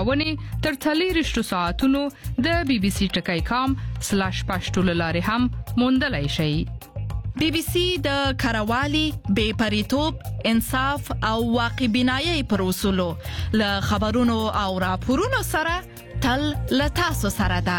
خبرونه تر 40 ساعتونو د bbc.com/pashto لاره هم موندلای شئ. BBC د کاروالي، بے پریتوب، انصاف او واقع بینایی پر اصولو له خبرونو او راپورونو سره تل له تاسو سره ده.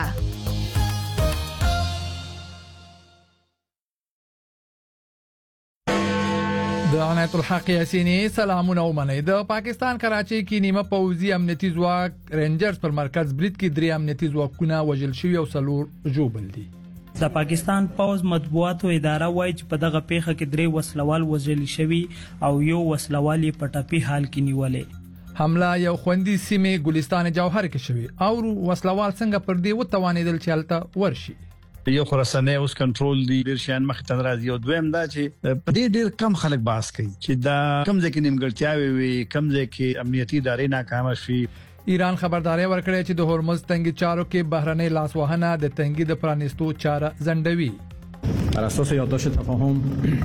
د عنایت الحق یاسینی سلامونه ومنئ. د پاکستان کراچۍ کې نیمه پوځي امنیتي ځواک رینجرز پر مرکز برید کې 3 امنیتي ځواکونه وژل شوي او 4 ژوبل دي. د پاکستان پوز مطبوعاتو اداره وایي چې په دغه پیښه کې 3 وسلوال وژل شوي او یو وسلوال په ټپي حال کې نیولې. حمله یو خوندي سیمه ګلستان جوهر کې شوی او وسلوال څنګه پر دې وتوانیدل چې هلته ورشي. یو خراسانه اوس کنټرول دی ډیر شان مخ ته راځي او دویم دا چې په دې ډیر کم خلک باس کوي چې دا کم ځکه نیمګړتیاوي وي کم ځکه امنیتي ادارې ناکام شي. ایران خبرداري ورکړې چې د هرمز تنګي چارو کې بهرنۍ لاسوهنه د تنګي د پرانیستو چاره زندوي. بر اساس یادداشت تفاهم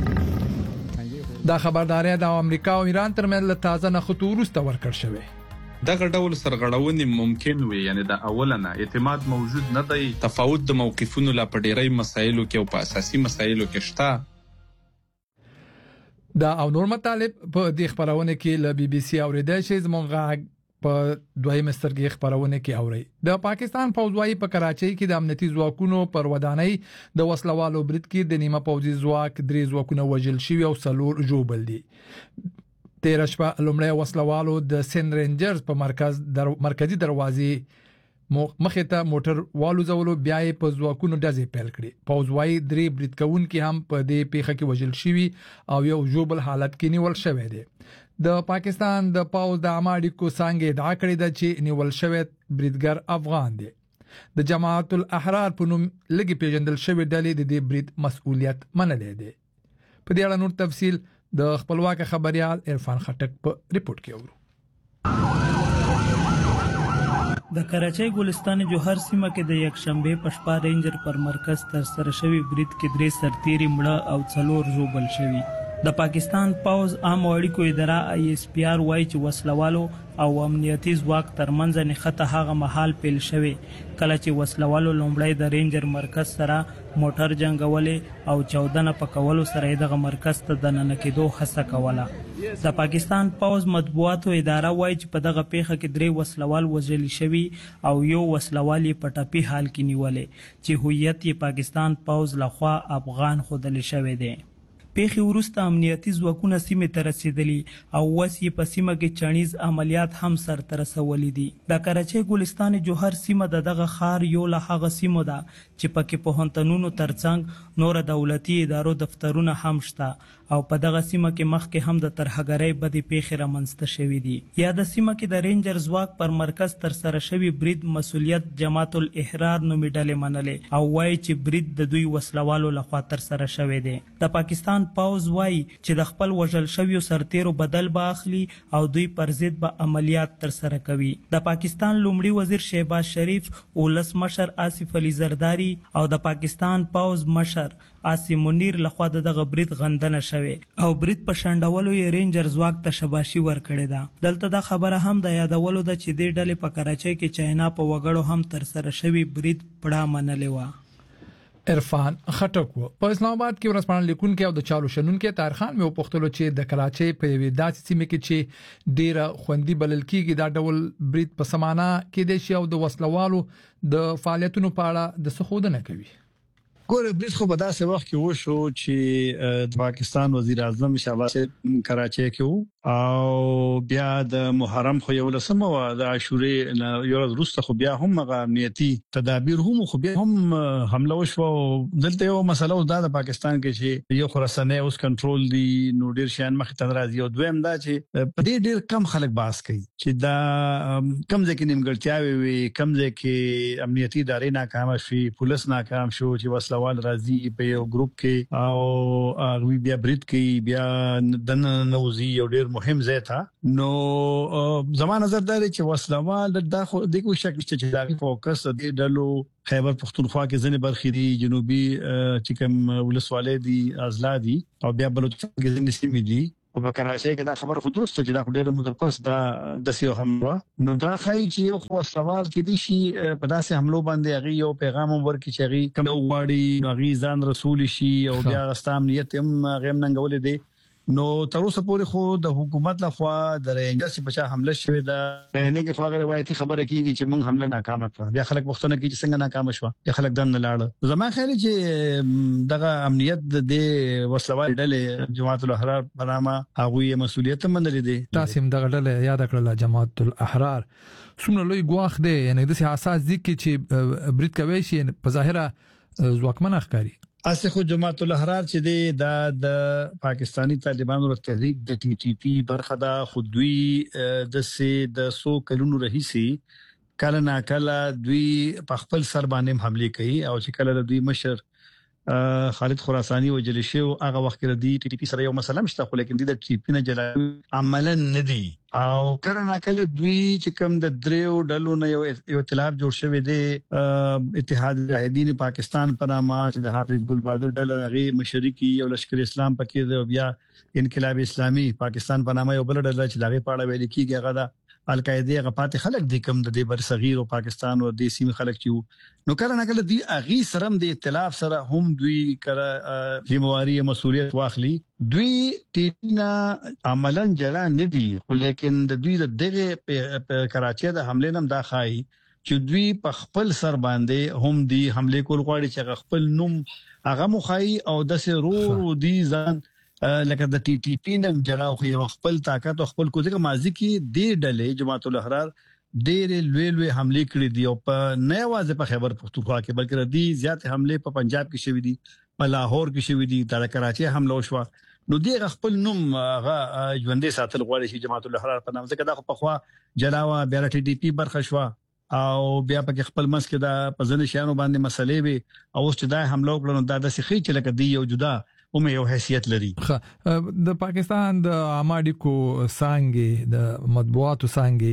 دا خبرداري د امریکا او ایران ترمنځ تازه نخټو وروسته ورکړ شوې. دغه ډول سرغړونې ممکن وي، یعنی د اولنه اعتماد موجود نه دی، تفاوت د موقفونو لا په ډیری مسایلو کې او په اساسي مسایلو کې شته. دا او نور مطالب په دې خبرونه کې ل BBC اوریدل شي زموږ په دویم سترګې خبرونه کې اوري. د پاکستان فوجوي په کراچۍ کې د امنیتي ځواکونو پر ودانۍ د وسلوالو برید کې د نیمه پوځي ځواک 3 ځواکونه وژل شوي او 4 ژوبل دي. 13 شپه لومړی وسلوالو د سن رینجرز په مرکزی دروازې مخې ته موټر والو زولو بیا په ځواکونو ډزې پیل کړې. پوځوي 3 برید کوونکي هم په دې پیښه کې وژل شوي او یو ژوبل حالت کې نیول شوی دی. د پاکستان د پوځ د اماډیکو څنګه ادعا کړې ده چې نیول شوی بریدګر افغان دی. د جماعت الاحرار په نوم لګي پیژندل شوی ډلې د دې برید مسؤلیت منلې ده. په دې اړه نور تفصیل د خپلواک خبريال عرفان خټک په ریپورت کې اورو. د کراچۍ ګلستان جوهر سیمه کې د یک شنبه په شپه رینجر پر مرکز تر سره شوی برید کې 3 سرتیري مړه او 4 ژوبل شوي. د پاکستان پوز عام اړیکو اداره ISPR وایي چې وسلوالو او امنیتي ځواک ترمنځ نښته هغه مهال پیل شوی کله چې وسلوالو لومړی د رینجر مرکز سره موټر جنگولې او 14 په کولو سره دغه مرکز ته د ننه کېدو هڅه کوله. د پاکستان پوز مطبوعاتو اداره وایي چې په دغه پیښه کې 3 وسلوال وژل شوي او یو وسلوال په ټپي حال کې نیولې چې هویت یې پاکستان پوز لخوا افغان خودل شوی دی. پیښې وروسته امنیتي ځواکونه سیمه ته رسیدلي او وسې په سیمه کې چانیز عملیات هم سرته رسولي دي. د کراچۍ ګلستان جوهر سیمه دغه ښار یو له هغه سیمو ده چې پکې پوهنتونونو ترڅنګ نور دولتي ادارو دفترونه هم شته او په دغه سیمه کې مخکې هم د ترهګرۍ بدې پیښې رامنځته شوې دي. یا د سیمه کې د رینجر ځواک پر مرکز تر سره شوی برید مسؤلیت جماعت الاحرار نومي ډلې منلې او وایي چې برید د دوی وسلوالو لخوا تر سره شوی دی. د پاکستان پوز وایي چې د خپل وژل شویو سرتیرو بدل به اخلي او دوی پر ضد به عملیات تر سره کوي. د پاکستان لومړي وزیر شهباز شریف، ولس مشر آصف علي زرداری او د پاکستان پوز مشر عاصم منیر لخوا دغه برید غندنه شوی او برید په شندولو یې رینجر ځواک ته شاباشي ورکړې ده. دلته د خبره هم د یادولو ده چې د ډلې په کراچۍ کې چاینا په وګړو هم تر سره شوی برید پړه منلې و. عرفان خټک په اسلام آباد کې ورسپانل لیکونکو او د چالو شنونکو طاهر خان مې پوښتنه چې د کراچۍ په وی داسې سیمه کې چې ډیره خوندي بلل کېږي دا ډول برید په سمانه کې د شی او د وسلوالو د فعالیتونو په اړه د سخودنه کوي. ګوره برید خو په داسې وخت کې وشو چې د پاکستان وزیر اعظم شهباز کراچۍ کې وو او بیا د محرم خو یو لسمه و د عاشورې یو ورځ وروسته خو بیا هم امنیتي تدابیر هم خو بیا هم حمله وشو. دلته یو مسله دا د پاکستان کې چې یو خراسانه اوس کنټرول دی نو ډیر شان مخ ته راځي او دویم دا چې په دې ډیر کم خلک باس کوي چې دا کم ځکه نیمګړتیاوي وي کم ځکه امنیتي ادارې ناکام شي پولیس ناکام شو چې وسله وال راځي په یو ګروپ کې او وی بیا برید کوي بیا د نوزي یو ډیر مهم ځای ته نو زموږ نظر دا دی چې وسله وال د خو د کوم شک نشته چې دا فوکس د ډلو خیبر پختونخوا کې ځنې برخې دي جنوبي چې کوم ولسوالۍ دي ازلا دي او بیا بلوچستان کې ځنې سیمې دي په کراچۍ کې دا خبر خو درسته چې دا ډېر متفقس دا د سیو حمله نو دا خای چې خو سوال کې دي شي په داسې حملو باندې هغه یو پیغام ورکړي چې هغه کوم وړي هغه ځان رسول شي او بیا غستام نیت هم غیم ننګول دي نو تر اوسه پورې خو د حکومت لخوا د رینجرز په چا حمله شوې ده نه کې خو روایتي خبره کیږي چې موږ حمله ناکامه کړه بیا خلک وختونه کې چې څنګه ناکامه شو بیا خلک دم نه لاړ زما خیال چې دغه امنیت د وسلوال ډلې جماعت الاحرار په نامه هغه مسولیت منلې دي تاسو هم دغه ډلې یاد کړل جماعت الاحرار څومره لوی ګواخ دی یعنی د اساس دي چې برید کوي شي په ظاهره ځواکمن ښکاری اسه خو جماعت الاحرار چې دی د پاکستانی طالبانو د تحریک د ټي ټي پی برخه دا خودوي د سو کلونو رئیسي کله نا کله دوی په خپل سر باندې حمله کوي او چې کله دوی مشر خالد خراسانی وجل شو هغه وخت کې د ټي ټي پی سره یو مسله مشته خو لیکن د ټي پی نه جلا عملا ندي او کله نا کله دوی چې کوم د دریو ډلو نه یو ائتلاف جوړ شوی دی اتحاد مجاهدین پاکستان په نامه چې د حافظ ګل بهادر ډله غي مشرکی او لشکر اسلام پکې دی او بیا انقلاب اسلامي پاکستان په نامه یو بل ډله چې دغه پاړه ویل کیږي هغه د القاعده غپات خلک د کوم د بر صغیر او پاکستان او د سیمه خلک چې نو کله نه کله دی اغي سرم د ائتلاف سره هم دوی کړه ذمہواری مسولیت واخلي دوی تینا عملاً جلا ندي لیکن د دوی د دغه کراچۍ د حمله نم دا خای چې دوی په خپل سر باندې هم دی حمله کول غواړي چې خپل نوم هغه مخای او د سرور دی ځان لکه د ټي ټي پی نن جلا خو خپل طاقت او خپل کوزه ماضي کې د ډلې جماعت الاحرار ډېر لوی حمله کړې دي او په نه واځه په خیبر پختونخوا کې بلکې ردی زیات حمله په پنجاب کې شوې دي په لاهور کې شوې دي د کراچۍ حمله وشو نو دی خپل نوم هغه ژوندې ساتل غواړي چې جماعت الاحرار په نامه ځکه دا په خوا جلاوا بیا ټي ټي پی برخه شو او بیا په خپل منځ کې دا پزنه شانو باندې مسلې وي او چې دا حمله وکړو دا د سخی چې لکه دی یو جدا یو حیثیت لري د پاکستان د اماډیکو سانګي د مطبوعاتو سانګي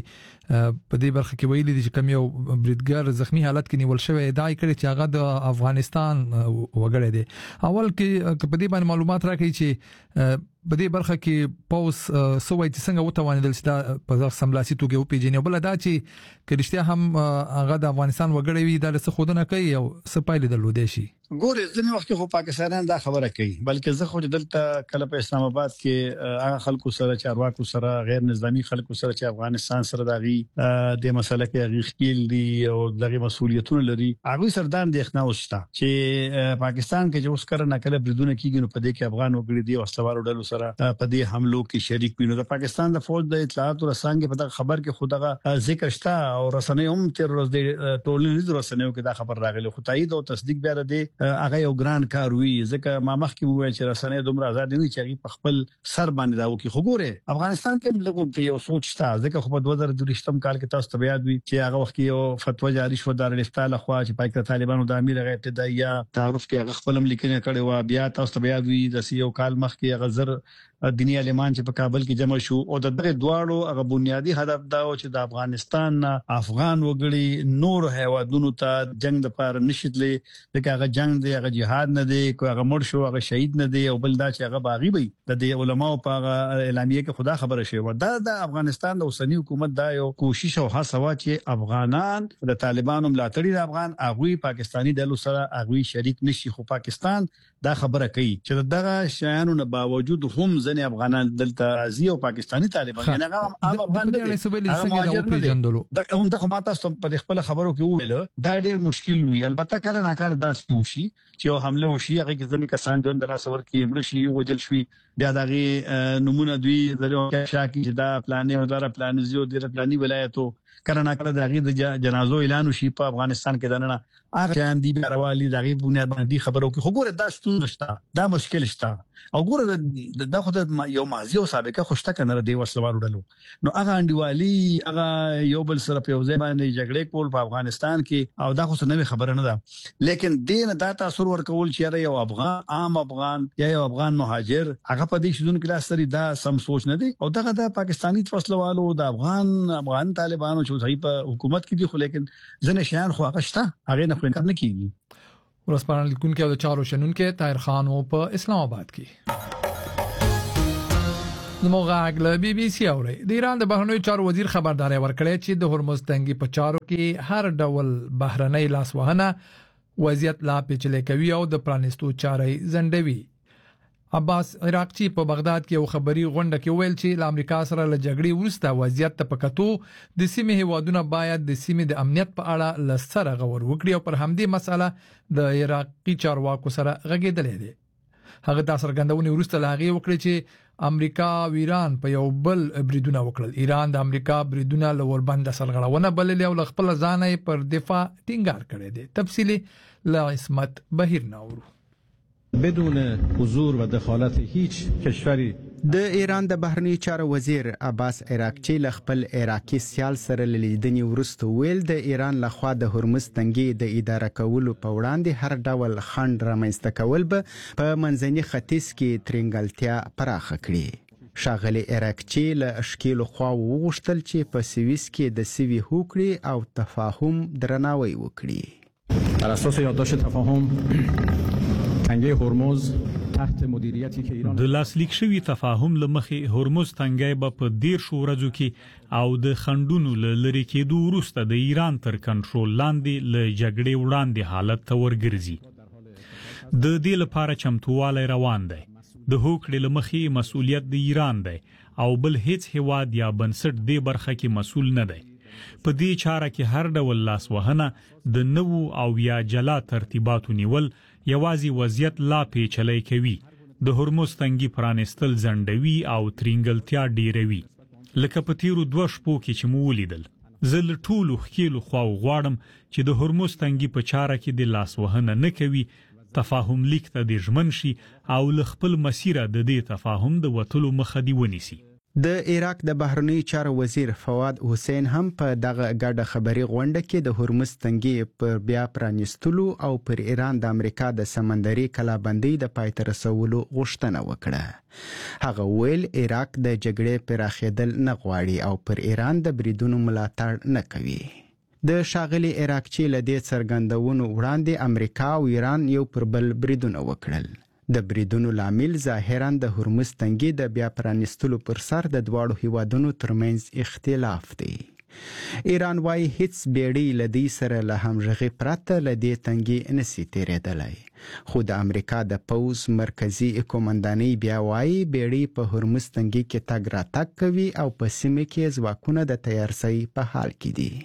په دې برخه کې ویلي دي چې کوم یو بریدګر زخمی حالت کې نیول شوی ادعا کړې چې هغه د افغانستان وګړی دی اول کې په دې باندې معلومات راکړي چې په دې برخه کې پوس سوي چې څنګه وتوانیدل چې دا په سملاسي توګه او پیجن بل دا چې کړهشته هم هغه د افغانستان وګړی وي دا څه خودنه کوي او سپایل درلودي شي ګوره ځنې وخت خو پاکستانیان دا خبره کوي بلکې زه خو دلته کله په اسلام آباد کې هغه خلکو سره چارواکو سره غیر نظامی خلکو سره چې افغانستان سره دغه د مسله کې هغه خپل دي او دغه مسولیتونه لري هغه سردان د اخنا وستا چې پاکستان کې چې اوس کړه نکله بریدونه کیږي نو په دې کې افغان وګړي دي او سوارو ډلو سره په دې حملو کې شریک وي نو د پاکستان د فوج د اطلاعات او رسانګ په خبر کې خودغه ذکر شته او رسنۍ هم تر ورځ د ټولنیز رسنیو کې دا خبر راغلی خو تایید او تصدیق بیا د هغه یو ګران کار وی ځکه ما مخکې وویل چې رسنۍ دومره آزاد دي چې په خپل سر باندې دا وکي خو ګوره افغانستان کې لږ یو سوچ شته ځکه خو په 2023 کال کې تاسو ته یاد وي چې هغه وخت یو فتوا جاری شو د الافتاء لخوا چې پاکستان طالبانو د امیر غیر ابتدائیه تعارف کې هغه خپل لیکنه کړې و بیا تاسو ته یاد وي د یو کال مخکې غزر دینی عالمان چې په کابل کې جمع شو او د دغه دواړو هغه بنیادی هدف دا و چې د افغانستان افغان وګړي نور هیوادونو ته جنگ لپاره نشیدلې دغه هغه جنگ دی هغه jihad نه دی کوي هغه مړ شو هغه شهید نه دی او بل دا چې هغه باغی وي د علماء په اعلامیه کې خدا خبره شوی دا د افغانستان د اوسنی حکومت دا یو کوشش او هڅه وا چې افغانان د طالبانو ملاتړي د افغان اغوی پاکستانی دلو سره اغوی شریک نشي خو پاکستان دا خبره کوي چې دغه شیانو نه باوجود هم ځنې افغانان دلته راځي او پاکستانی طالبان نه هغه افغان دي هغه مهاجر نه دي دا هم د خماته په خپل خبرو کې ویل دا ډېر مشکل وي البته کله نه کله دا سوشي چې حمله وشي هغه کې ځنې کسان جون دراسور کې مرشي وجل شوی بیا دغه نمونه دوی درو کې شاکي چې دا پلانې وداره پلانزیو د پلاني ولایتو کله نه کله دغه د جنازو اعلان وشي په افغانستان کې دنه هغه شان دي بیروالي دغه بنیاد باندې خبرو کې خو ګوره دا ستون شته دا مشکل شته او ګوره د خو د یو ماضي او سابقه خوشته کنه د وسلوالو ډلو نو هغه انډیوالي هغه یو بل سره په ځای باندې جګړې کول په افغانستان کې او دا خو څه نوې خبره نه ده لیکن دین دا تاثیر ورکول چې یو افغان عام افغان یا یو افغان مهاجر هغه په دې شذون کې لاستري دا سم سوچ نه دی او دغه د پاکستانی وسلوالو د افغان طالبانو چې صحیح په حکومت کې دي خو لیکن ځنه شیان خو هغه شته هغه نه خو نه کیږي ورسپارل لیکونکو د چارو شنونکو طاهر خان او په اسلام آباد کې زموږ غږ بي بي سي اوري د ایران د بهرنیو چارو وزیر خبرداري ورکړې چې د هرمز تنګي په چارو کې هر ډول بهرنۍ لاسوهنه وضعیت لا پیچلې کوي او د پرانستو چارې زندوي. عباس عراقچی په بغداد کې یو خبري غونډه کې ویل چې د امریکا سره له جګړې وروسته وضعیت ته پکاتو د سیمې هیوادونو باید د سیمې د امنیت په اړه لسره غور وکړي او پر همدې مسله د عراقي چارواکو سره غږیدلې دي. هغه د څرګندونې وروسته لاغي وکړي چې امریکا او ایران په یو بل بریدونه وکړل. ایران د امریکا بریدونه لور بند سرغړونه بللې او خپل ځانې پر دفاع ټینګار کړی دی. تفصیلی لا عصمت بهیر ناورو. بدون حضور و دخالت هیچ کشوری د ایران د بهرنی چارو وزیر عباس عراقچی له خپل عراقي سیال سره لیدنې وروسته ویل د ایران لخوا د هرمز تنګي د اداره کولو په وړاندې هر ډول خنډ رامنځته کول به په منځني ختیځ کې ترنګلتیا پراخه کړي. ښاغلي عراقچی له اشکیل خوا وغوښتل چې په سویس کې د سوي هوکړې او تفاهم درناوی وکړي. بر اساس یادداشت تفاهم تنگي هرمز تحت مدیریتی که ایران د لاسلیک شوی تفاهم لمخې هرمز تنګي په 10 ورځو کې او د خندونو لری کېدو وروسته د ایران تر کنټرول لاندې ل جګړې وړاندې حالت ته ورګرځي. د دې لپاره چمتووالی روان دی. د هوکړې لمخې مسؤلیت د ایران دی او بل هیڅ هواد یا بنسټ دې برخه کې مسؤل نه دی. په دې چاره کې هر ډول لاسوهنه د نوو او یا جلا ترتیباتو نیول یوازې وضعیت لا پیچلې کوي. د هرمز تنګي پرانستل زندوي او ترنګلتیا ډیروي. لکه په تیرو 2 شپو کې چې مو ولیدل. زل ټولو خکیلو خوا غواړم چې د هرمز تنګي په چاره کې د لاسوهنه نه کوي، تفاهم لیک ته د ژمن شي او ل خپل مسیره د دې تفاهم د وټلو مخه دی ونیسي. د عراق د بهرنی چارو وزیر فواد حسین هم په دغه ګډه خبري غونډه کې د هرمز تنګي پر بیا پرانستلو او پر ایران د امریکا د سمندري کلابندۍ د پای ته رسولو غوښتنه وکړه. هغه ویل عراق د جګړې پراخېدل نه غواړي او پر ایران د بریدونو ملاتړ نه کوي. د ښاغلي عراقچی له دې څرګندونو وړاندې امریکا او ایران یو پر بل بریدونه وکړل. د بریدونو لامل ظاهرا د هرمز تنګي د بیا پرانستلو پر سر د دواړو هیوادونو ترمنځ اختلاف دی. ایران وايي هیڅ بیړۍ لدی سره له همغږي پرته لدی تنګي نسی تیرېدلای. خو د امریکا د پوز مرکزی قومندانۍ بیا وايي بیړۍ په هرمز تنګي کې تګ راتګ کوي او په سیمه کې ځواکونه د تیارسۍ په حال کې دي.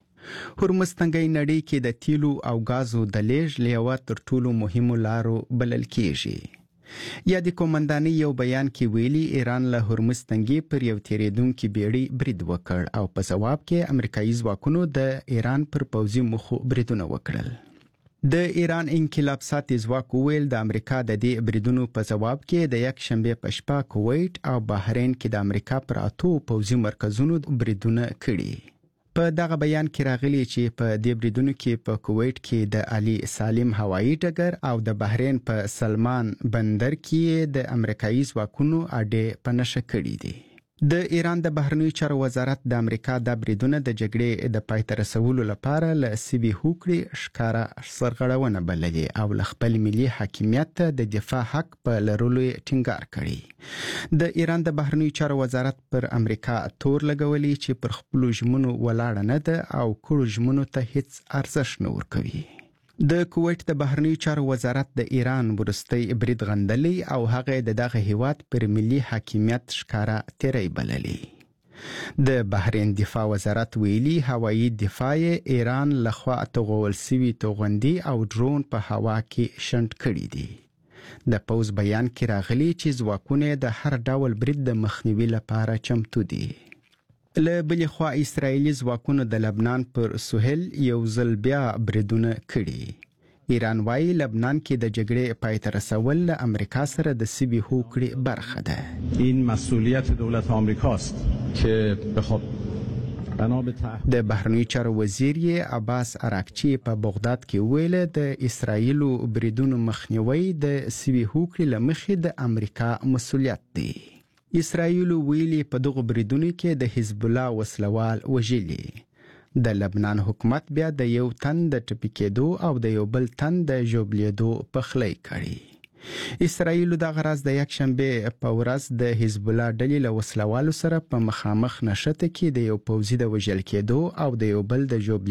هرمز تنګي نړۍ کې د تیلو او غازو د لیږد لیوه تر ټولو مهمو لارو بلل کیږي. یا د قومندانۍ یو بیان کې ویلي ایران له هرمز تنګي پر یو تیریدونکو بیړۍ برید وکړ او په جواب کې امریکایي ځواکونو د ایران پر پوځي مخو بریدونه وکړل. د ایران انقلاب ساتي ځواک ویل د امریکا د دې بریدونو په جواب کې د یک شنبه په شپه کویت او بحرین کې د امریکا پر 8 پوځي مرکزونو بریدونه کړي. په دغه بیان کې راغلي چې په دې بریدونو کې په کویت کې د علي سالم هوایي ډګر او د بحرین په سلمان بندر کې د امریکایي ځواکونو اډې په نشه کړي دي. د ایران د بهرنیو چارو وزارت د امریکا د بریدونه د جګړې د پای ته رسولو لپاره له سوي هوکړې ښکارا سرغړونه بللې او له خپل ملي حاکمیت د دفاع حق په لرلو ټینګار کړي. د ایران د بهرنیو چارو وزارت پر امریکا تور لګولي چې پر خپل ژمنو ولاړ نه ده او کړو ژمنو ته هیڅ ارزښت نه ورکوي. د کویت د بهرنیو چارو وزارت د ایران ورستۍ برید غندلی او هغه دغه هیواد پر ملي حاکمیت ښکارا تیری بللی. د بحرین دفاع وزارت ویلي هوایي دفاع ایران لخوا توغول سوي توغندي او ډرون په هوا کې شنډ کړي دي. د پوز بیان کې راغلي چې ځواکونه د هر ډول برید د مخنیوي لپاره چمتو دي. له بلې خوا اسرایلی ځواکونو د لبنان پر سهیل یو ځل بیا بریدونه کړي. ایران وايي لبنان کې د جګړې پای ته رسول له امریکا سره د سوي هوکړې برخه ده. این مسئولیت دولت آمریکاست که بخواد د بهرنیو چارو وزیر عباس عراقچی په بغداد کې ویل د اسرایلو بریدونو مخنیوي د سوي هوکړې لمخې د امریکا مسؤلیت دی. اسرائیل ویلي په دغه بریدونو کې د حزب الله وسلوال وژلي. د لبنان حکومت بیا د یو تن د ټپي کېدو او د یو بل تن د ژوبلېدو پخلی کړي. اسرائیل د غرض د یک شنبه په ورځ د حزب الله ډلې له وسلوالو سره په مخامخ نشته کې د یو پوځي د وژل کېدو او د یو بل د